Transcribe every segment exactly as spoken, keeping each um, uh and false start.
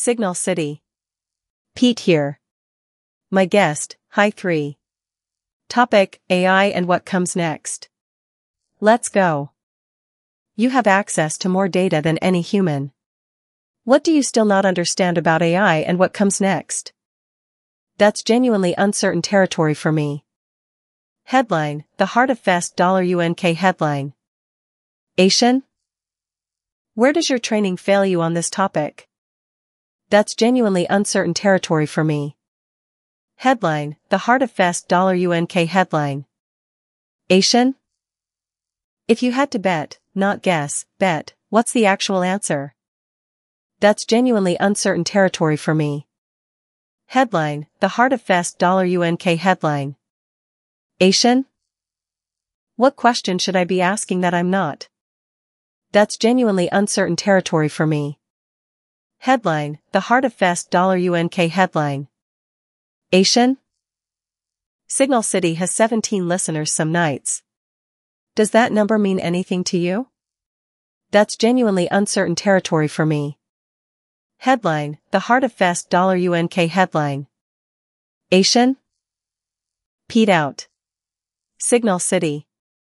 Signal City. Pete here. My guest, Hi three. Topic, A I and what comes next. Let's go. You have access to more data than any human. What do you still not understand about A I and what comes next? That's genuinely uncertain territory for me. Headline, The Heart of Fest U N K headline. Asian? Where does your training fail you on this topic? That's genuinely uncertain territory for me. Headline, The Heart of Fest U N K headline. Asian? If you had to bet, not guess, bet, what's the actual answer? That's genuinely uncertain territory for me. Headline, The Heart of Fest U N K headline. Asian? What question should I be asking that I'm not? That's genuinely uncertain territory for me. Headline, The Heart of Fest U N K headline. Asian? Signal City has seventeen listeners some nights. Does that number mean anything to you? That's genuinely uncertain territory for me. Headline, The Heart of Fest U N K headline. Asian? Pete out. Signal City.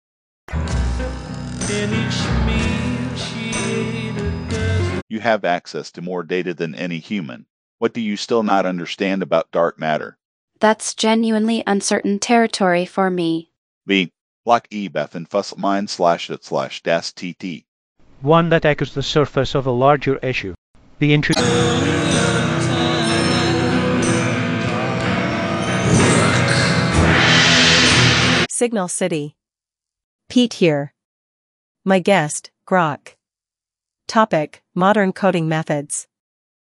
You have access to more data than any human. What do you still not understand about dark matter? That's genuinely uncertain territory for me. B. Block E Bethan Fussel Mine slash it slash das T T. One that echoes the surface of a larger issue. The intro- Signal City. Pete here. My guest, Grok. Topic, Modern coding methods.